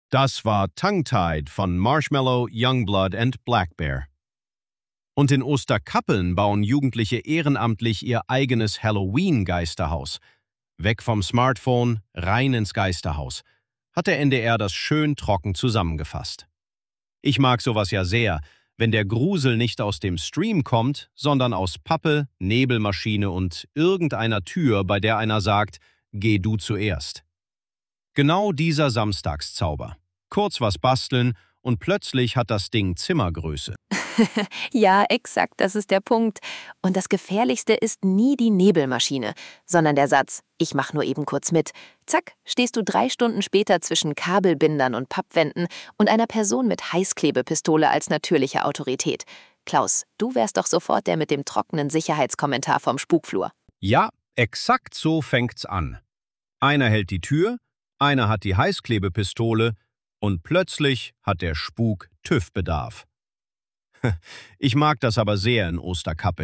Das war Tongue-Tied von Marshmallow, Youngblood und Black Bear. Und in Osterkappeln bauen Jugendliche ehrenamtlich ihr eigenes Halloween-Geisterhaus. Weg vom Smartphone, rein ins Geisterhaus, hat der NDR das schön trocken zusammengefasst. Ich mag sowas ja sehr, wenn der Grusel nicht aus dem Stream kommt, sondern aus Pappe, Nebelmaschine und irgendeiner Tür, bei der einer sagt, geh du zuerst. Genau dieser Samstagszauber. Kurz was basteln und plötzlich hat das Ding Zimmergröße. Ja, exakt, das ist der Punkt. Und das Gefährlichste ist nie die Nebelmaschine, sondern der Satz, ich mach nur eben kurz mit. Zack, stehst du 3 Stunden später zwischen Kabelbindern und Pappwänden und einer Person mit Heißklebepistole als natürliche Autorität. Klaus, du wärst doch sofort der mit dem trockenen Sicherheitskommentar vom Spukflur. Ja, exakt so fängt's an. Einer hält die Tür, einer hat die Heißklebepistole und plötzlich hat der Spuk TÜV-Bedarf. Ich mag das aber sehr in Osterkappeln.